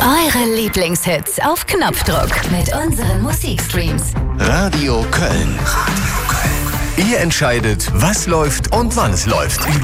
Eure Lieblingshits auf Knopfdruck mit unseren Musikstreams. Radio Köln. Ihr entscheidet, was läuft und wann es läuft.